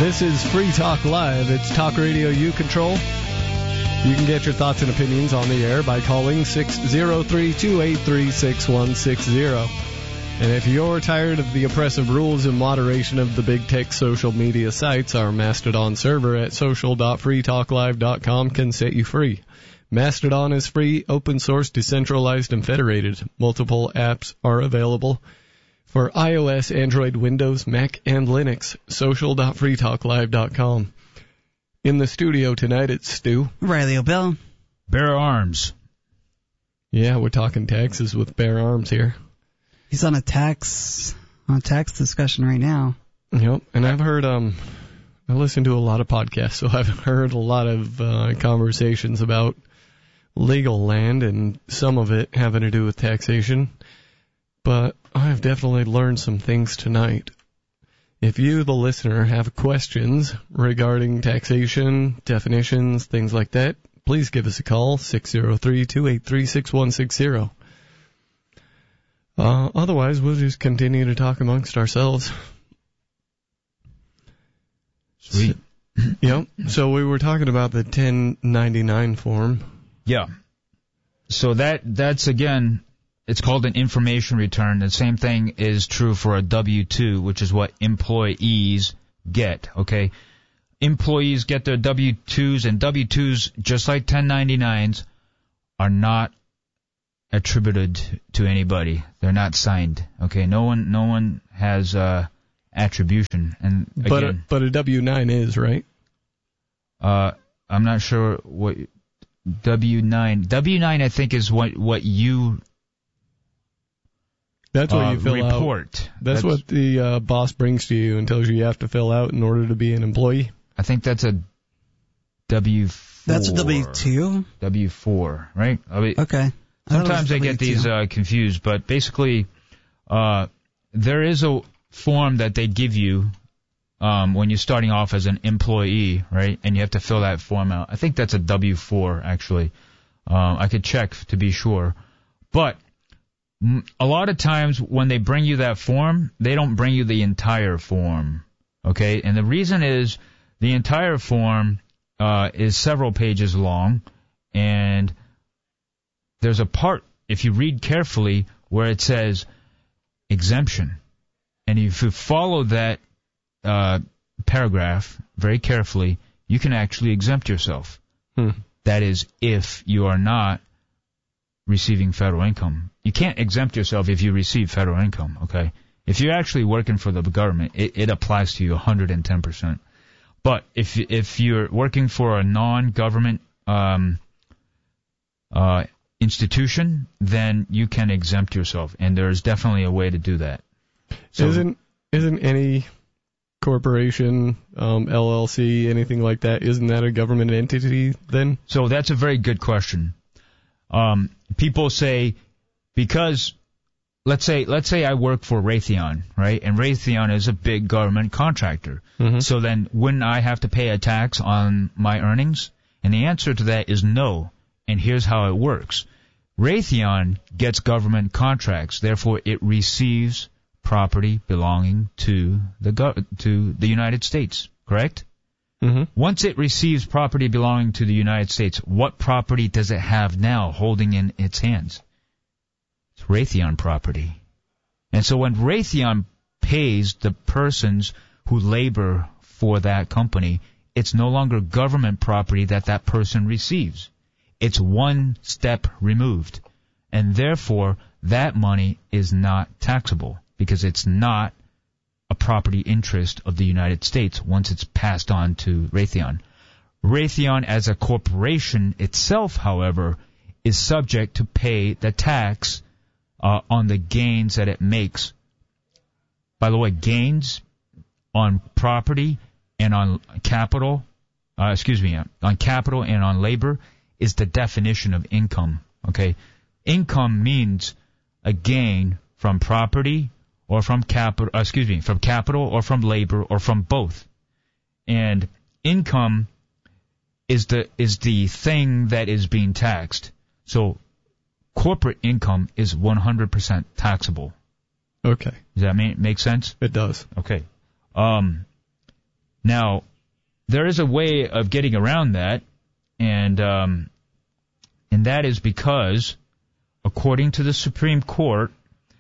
This is Free Talk Live. It's talk radio you control. You can get your thoughts and opinions on the air by calling 603-283-6160. And if you're tired of the oppressive rules and moderation of the big tech social media sites, our Mastodon server at social.freetalklive.com can set you free. Mastodon is free, open source, decentralized, and federated. Multiple apps are available for iOS, Android, Windows, Mac, and Linux. Social.freetalklive.com. In the studio tonight, it's Stu. Riley O'Bell. Bear Arms. Yeah, we're talking taxes with Bear Arms here. He's on a tax discussion right now. Yep, and I've heard, I listen to a lot of podcasts, so I've heard a lot of conversations about legal land, and some of it having to do with taxation. But I've definitely learned some things tonight. If you, the listener, have questions regarding taxation, definitions, things like that, please give us a call, 603-283-6160. Otherwise, we'll just continue to talk amongst ourselves. Sweet. Yep. So we were talking about the 1099 form. Yeah. So that's again, it's called an information return. The same thing is true for a W-2, which is what employees get, okay? Employees get their W-2s, and W-2s, just like 1099s, are not attributed to anybody. They're not signed, okay? No one has attribution. And again, but a W-9 is, right? I'm not sure what W-9, I think, is what you That's what you fill report. Out. That's what the boss brings to you and tells you have to fill out in order to be an employee. I think that's a W-4. That's a W-2? W-4, right? Okay. Sometimes I get these confused, but basically there is a form that they give you when you're starting off as an employee, right? And you have to fill that form out. I think that's a W-4, actually. I could check to be sure. But a lot of times when they bring you that form, they don't bring you the entire form, okay? And the reason is the entire form is several pages long, and there's a part, if you read carefully, where it says exemption. And if you follow that paragraph very carefully, you can actually exempt yourself. That is, if you are not receiving federal income. You can't exempt yourself if you receive federal income, okay? If you're actually working for the government, it applies to you 110%. But if you're working for a non-government institution, then you can exempt yourself, and there's definitely a way to do that. So, isn't any corporation, LLC, anything like that, isn't that a government entity then? So that's a very good question. People say, because let's say I work for Raytheon, right? And Raytheon is a big government contractor. Mm-hmm. So then wouldn't I have to pay a tax on my earnings? And the answer to that is no. And here's how it works. Raytheon gets government contracts, therefore it receives property belonging to the United States, correct? Mm-hmm. Once it receives property belonging to the United States, what property does it have now holding in its hands? It's Raytheon property. And so when Raytheon pays the persons who labor for that company, it's no longer government property that person receives. It's one step removed. And therefore, that money is not taxable because it's not a property interest of the United States once it's passed on to Raytheon. Raytheon as a corporation itself, however, is subject to pay the tax on the gains that it makes. By the way, gains on property and on capital, on capital and on labor is the definition of income, okay? Income means a gain from property or from capital or from labor or from both. And income is the thing that is being taxed. So corporate income is 100% taxable. Okay. Does that make sense? It does. Okay. Now, there is a way of getting around that, and that is because, according to the Supreme Court,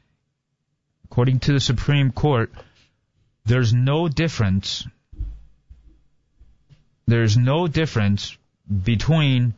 there's no difference between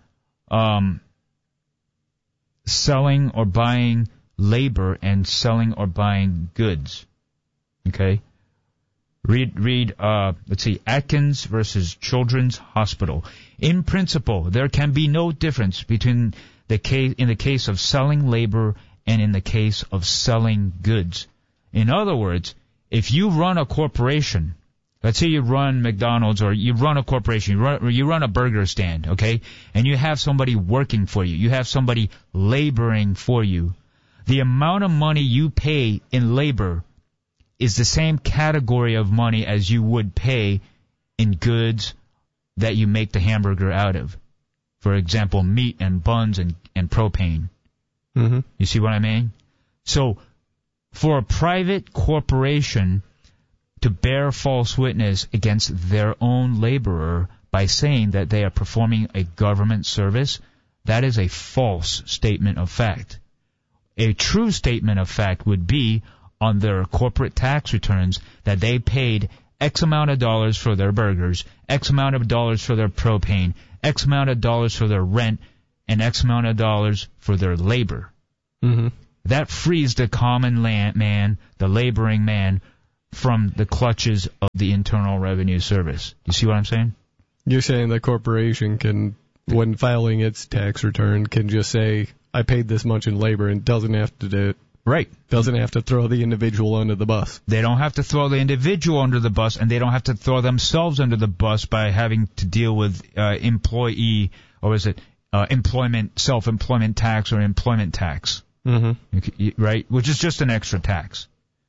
selling or buying labor and selling or buying goods. Okay? Read, Atkins versus Children's Hospital. In principle, there can be no difference between in the case of selling labor and in the case of selling goods. In other words, if you run a corporation, let's say you run McDonald's or you run a corporation, you run a burger stand, okay, and you have somebody working for you, you have somebody laboring for you, the amount of money you pay in labor is the same category of money as you would pay in goods that you make the hamburger out of. For example, meat and buns and propane. Mm-hmm. You see what I mean? So, for a private corporation to bear false witness against their own laborer by saying that they are performing a government service, that is a false statement of fact. A true statement of fact would be on their corporate tax returns that they paid X amount of dollars for their burgers, X amount of dollars for their propane, X amount of dollars for their rent, and X amount of dollars for their labor. Mm-hmm. That frees the common man, the laboring man, from the clutches of the Internal Revenue Service. You see what I'm saying? You're saying the corporation can, when filing its tax return, can just say, I paid this much in labor, and doesn't have to do it. Right. Doesn't have to throw the individual under the bus. They don't have to throw the individual under the bus, and they don't have to throw themselves under the bus by having to deal with employee, or is it self-employment tax or employment tax. Mm-hmm. Right? Which is just an extra tax.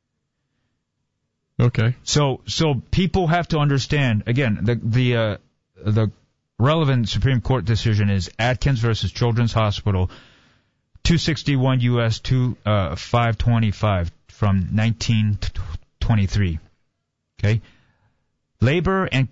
Okay. So people have to understand, again, the relevant Supreme Court decision is Atkins versus Children's Hospital, 261 U.S. 525 from 1923. Okay, labor and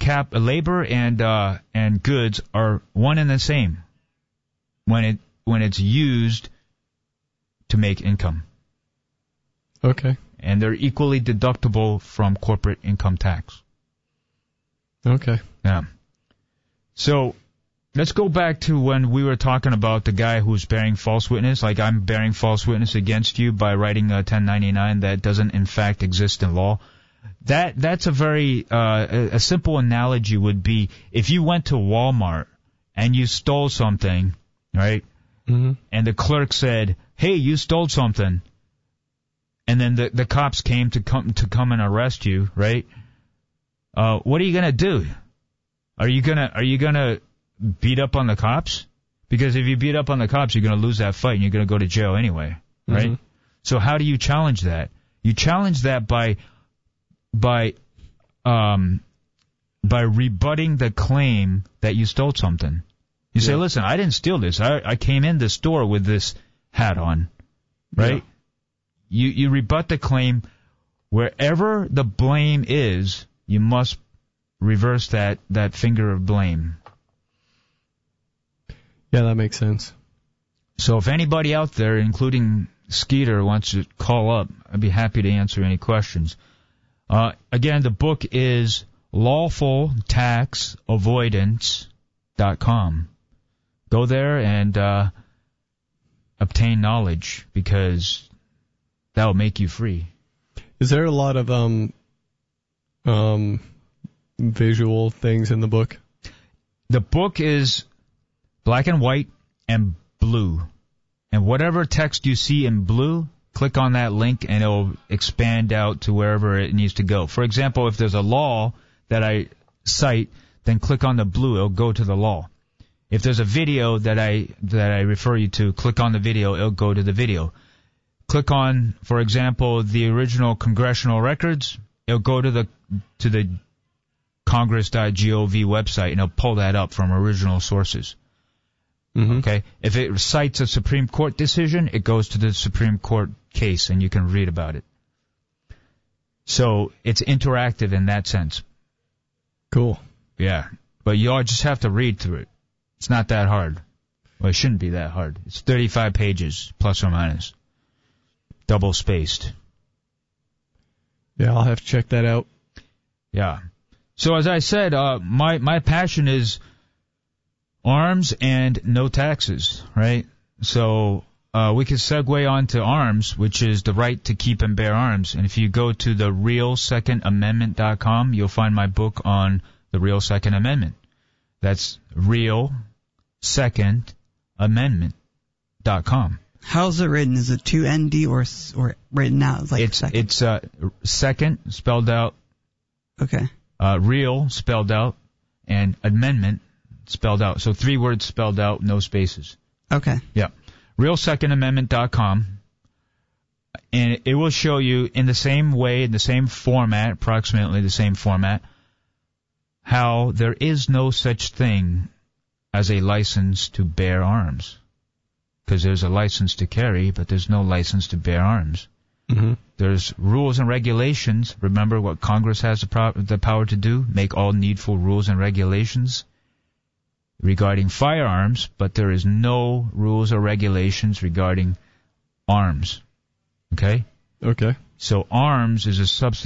goods are one and the same when it's used to make income. Okay. And they're equally deductible from corporate income tax. Okay. Yeah. So let's go back to when we were talking about the guy who's bearing false witness. Like, I'm bearing false witness against you by writing a 1099 that doesn't in fact exist in law. That's a very a simple analogy would be if you went to Walmart and you stole something, right? Mm-hmm. And the clerk said, "Hey, you stole something," and then the cops came to come and arrest you, right? What are you gonna do? Are you gonna beat up on the cops? Because if you beat up on the cops, you're gonna lose that fight and you're gonna go to jail anyway, right? Mm-hmm. So how do you challenge that? You challenge that by rebutting the claim that you stole something. You say, listen, I didn't steal this. I came in the store with this hat on, right? Yeah. You rebut the claim. Wherever the blame is, you must reverse that finger of blame. Yeah, that makes sense. So if anybody out there, including Skeeter, wants to call up, I'd be happy to answer any questions. Again, the book is lawfultaxavoidance.com. Go there and obtain knowledge, because that will make you free. Is there a lot of visual things in the book? The book is black and white and blue. And whatever text you see in blue, click on that link and it'll expand out to wherever it needs to go. For example, if there's a law that I cite, then click on the blue, it'll go to the law. If there's a video that I refer you to, click on the video, it'll go to the video. Click on, for example, the original congressional records, it'll go to the congress.gov website and it'll pull that up from original sources. Mm-hmm. Okay? If it cites a Supreme Court decision, it goes to the Supreme Court case and you can read about it. So it's interactive in that sense. Cool. Yeah. But you all just have to read through it. It's not that hard. Well, it shouldn't be that hard. It's 35 pages, plus or minus. Double spaced. Yeah, I'll have to check that out. Yeah. So as I said, my passion is arms and no taxes, right? So we can segue on to arms, which is the right to keep and bear arms. And if you go to the RealSecondAmendment.com, you'll find my book on the Real Second Amendment. That's RealSecondAmendment.com. How's it written? Is it 2ND or written out like it's second? It's second spelled out. Okay. Real spelled out and amendment spelled out. So 3 words spelled out, no spaces. Okay. Yeah. RealSecondAmendment.com. And it will show you in the same way, in the same format, approximately the same format, how there is no such thing as a license to bear arms. Because there's a license to carry, but there's no license to bear arms. Mm-hmm. There's rules and regulations. Remember what Congress has the power to do? Make all needful rules and regulations regarding firearms, but there is no rules or regulations regarding arms. Okay? Okay. So arms is a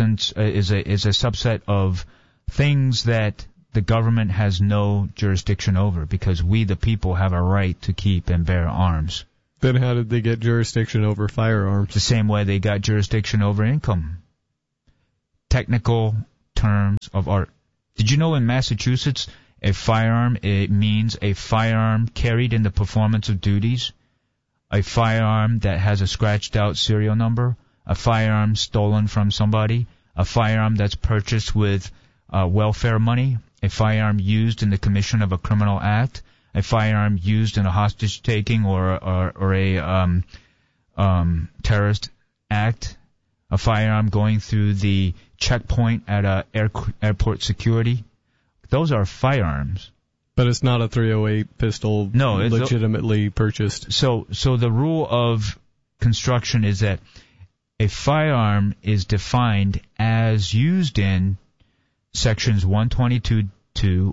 subset of things that the government has no jurisdiction over, because we, the people, have a right to keep and bear arms. Then how did they get jurisdiction over firearms? The same way they got jurisdiction over income. Technical terms of art. Did you know in Massachusetts, a firearm, it means a firearm carried in the performance of duties, a firearm that has a scratched out serial number, a firearm stolen from somebody, a firearm that's purchased with welfare money, a firearm used in the commission of a criminal act, a firearm used in a hostage taking or a terrorist act, a firearm going through the checkpoint at airport security. Those are firearms. But it's not a .308 pistol. No, it's legitimately purchased. So the rule of construction is that a firearm is defined as used in sections 122 to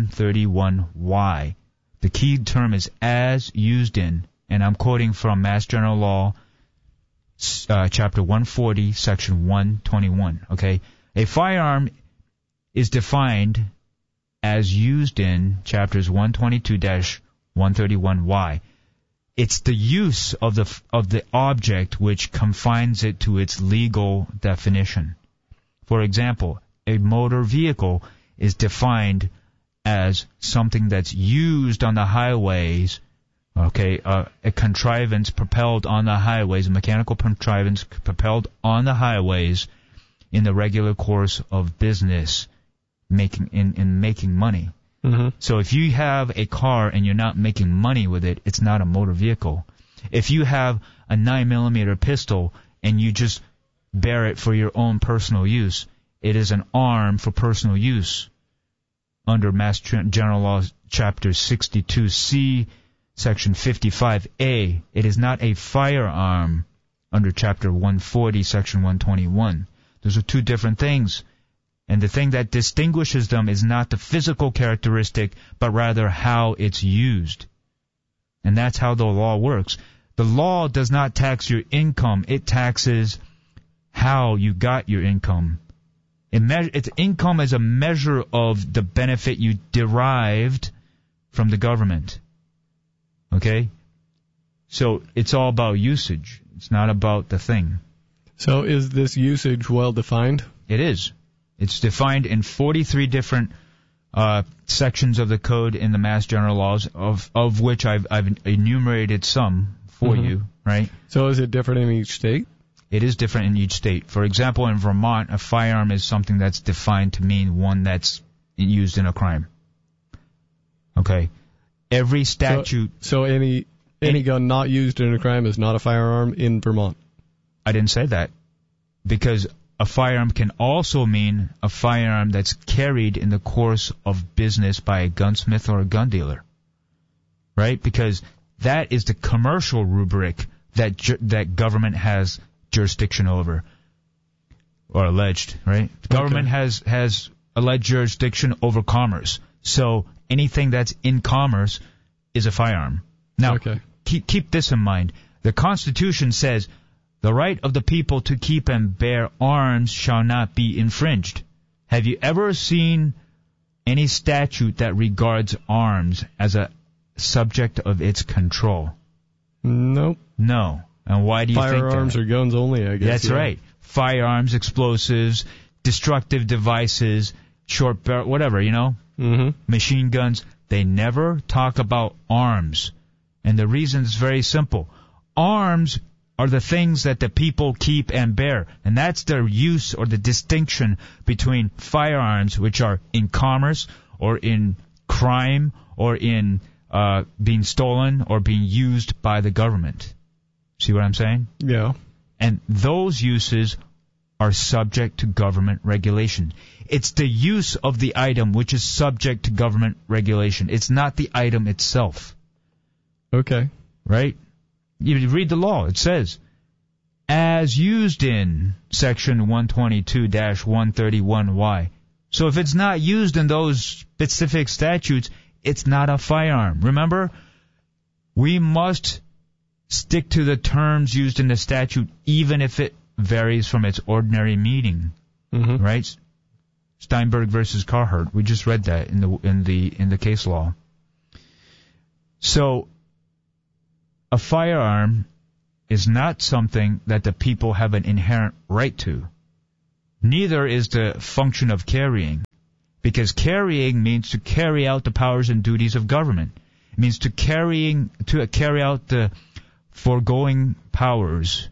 131Y. The key term is as used in, and I'm quoting from Mass General Law, Chapter 140, Section 121. Okay, a firearm is defined as used in Chapters 122-131Y. It's the use of the object which confines it to its legal definition. For example, a motor vehicle is defined as something that's used on the highways, okay, a contrivance propelled on the highways, a mechanical contrivance propelled on the highways in the regular course of business, making money. Mm-hmm. So if you have a car and you're not making money with it, it's not a motor vehicle. If you have a 9mm pistol and you just bear it for your own personal use, it is an arm for personal use under Mass General Law, Chapter 62C, Section 55A. It is not a firearm under Chapter 140, Section 121. Those are two different things. And the thing that distinguishes them is not the physical characteristic, but rather how it's used. And that's how the law works. The law does not tax your income. It taxes how you got your income. Its income is a measure of the benefit you derived from the government. Okay? So it's all about usage. It's not about the thing. So is this usage well defined? It is. It's defined in 43 different sections of the code in the Mass General Laws, of which I've enumerated some for you, right? So is it different in each state? It is different in each state. For example, in Vermont, a firearm is something that's defined to mean one that's used in a crime. Okay? Every statute... So any gun not used in a crime is not a firearm in Vermont? I didn't say that. Because a firearm can also mean a firearm that's carried in the course of business by a gunsmith or a gun dealer. Right? Because that is the commercial rubric that government has jurisdiction over, or alleged, right? The government has alleged jurisdiction over commerce. So anything that's in commerce is a firearm. Now, keep this in mind. The Constitution says the right of the people to keep and bear arms shall not be infringed. Have you ever seen any statute that regards arms as a subject of its control? Nope. No. And why do you think that? Firearms or guns only, I guess. That's right. Firearms, explosives, destructive devices, short barrel, whatever, machine guns. They never talk about arms. And the reason is very simple. Arms are the things that the people keep and bear. And that's their use or the distinction between firearms, which are in commerce or in crime or in being stolen or being used by the government. See what I'm saying? Yeah. And those uses are subject to government regulation. It's the use of the item which is subject to government regulation. It's not the item itself. Okay. Right? You read the law. It says, as used in Section 122-131Y. So if it's not used in those specific statutes, it's not a firearm. Remember, we must stick to the terms used in the statute, even if it varies from its ordinary meaning. Mm-hmm. Right? Steinberg versus Carhart. We just read that in the case law. So a firearm is not something that the people have an inherent right to. Neither is the function of carrying, because carrying means to carry out the powers and duties of government. It means to carry out the foregoing powers.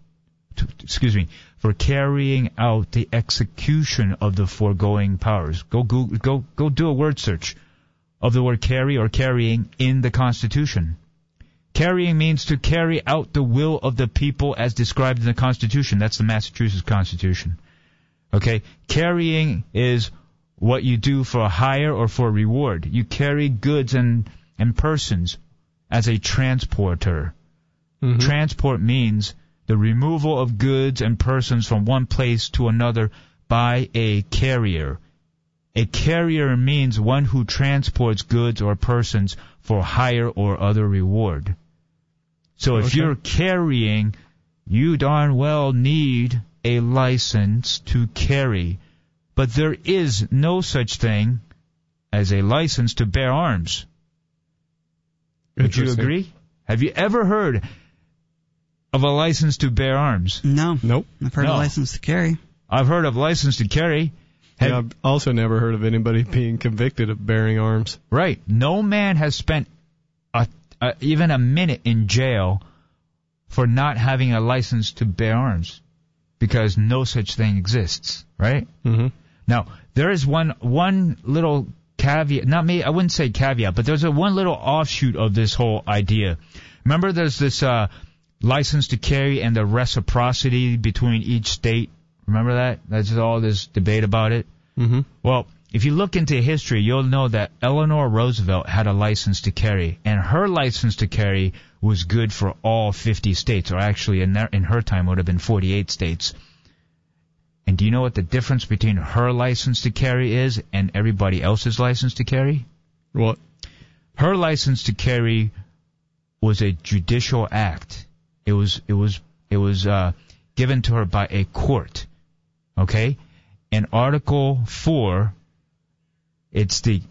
For carrying out the execution of the foregoing powers. Go do a word search of the word carry or carrying in the Constitution. Carrying means to carry out the will of the people as described in the Constitution. That's the Massachusetts Constitution. Okay? Carrying is what you do for a hire or for a reward. You carry goods and persons as a transporter. Mm-hmm. Transport means the removal of goods and persons from one place to another by a carrier. A carrier means one who transports goods or persons for hire or other reward. So if you're carrying, you darn well need a license to carry. But there is no such thing as a license to bear arms. Would you agree? Have you ever heard of a license to bear arms? No. Nope. I've heard of license to carry. I've heard of license to carry. I've also never heard of anybody being convicted of bearing arms. Right. No man has spent even a minute in jail for not having a license to bear arms, because no such thing exists. Right? Mm-hmm. Now, there is one little caveat. I wouldn't say caveat, but there's one little offshoot of this whole idea. Remember, there's this license to carry and the reciprocity between each state. Remember that? There's all this debate about it. Mm-hmm. Well, if you look into history, you'll know that Eleanor Roosevelt had a license to carry, and her license to carry was good for all 50 states, or actually in her time would have been 48 states. And do you know what the difference between her license to carry is and everybody else's license to carry? What? Her license to carry was a judicial act. It was given to her by a court. Okay? In Article 4, it's the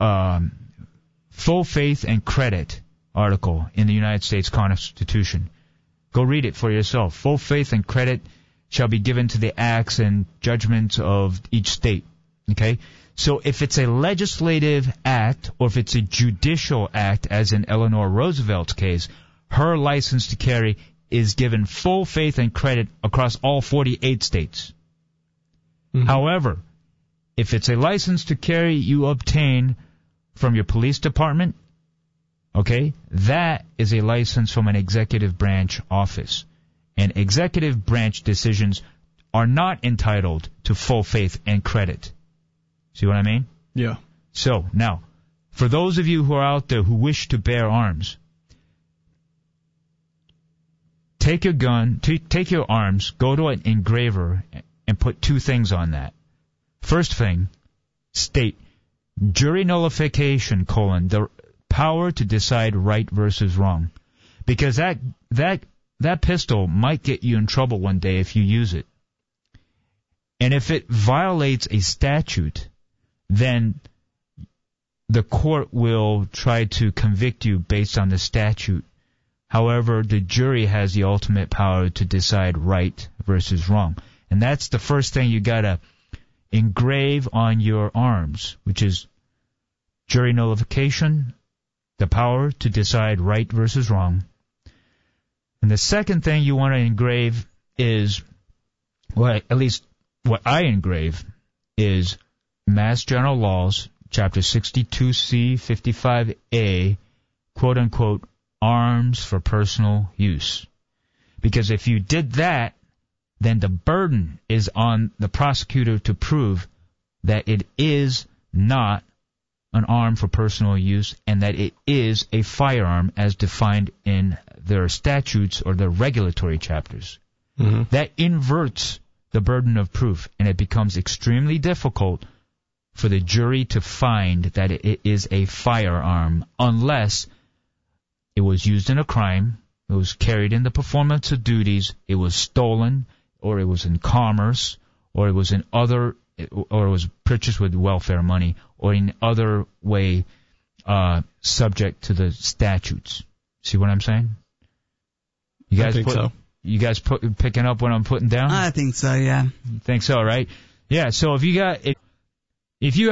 full faith and credit article in the United States Constitution. Go read it for yourself. Full faith and credit shall be given to the acts and judgments of each state. Okay? So if it's a legislative act or if it's a judicial act, as in Eleanor Roosevelt's case, her license to carry is given full faith and credit across all 48 states. Mm-hmm. However, if it's a license to carry you obtain from your police department, okay, that is a license from an executive branch office. And executive branch decisions are not entitled to full faith and credit. See what I mean? Yeah. So, now, for those of you who are out there who wish to bear arms, take your gun, take your arms, go to an engraver, and put two things on that. First thing, state jury nullification, the power to decide right versus wrong. Because that pistol might get you in trouble one day if you use it. And if it violates a statute, then the court will try to convict you based on the statute. However, the jury has the ultimate power to decide right versus wrong. And that's the first thing you gotta engrave on your arms, which is jury nullification, the power to decide right versus wrong. And the second thing you want to engrave is, well, at least what I engrave is Mass General Laws, Chapter 62C, 55A, quote-unquote, arms for personal use. Because if you did that, then the burden is on the prosecutor to prove that it is not an arm for personal use and that it is a firearm as defined in their statutes or their regulatory chapters. Mm-hmm. That inverts the burden of proof, and it becomes extremely difficult for the jury to find that it is a firearm unless it was used in a crime, it was carried in the performance of duties, it was stolen, or it was in commerce, or it was in other, or it was purchased with welfare money, or in other way subject to the statutes. See what I'm saying? You guys I think so. You guys picking up what I'm putting down? I think so, yeah. Think so, right? Yeah. So if you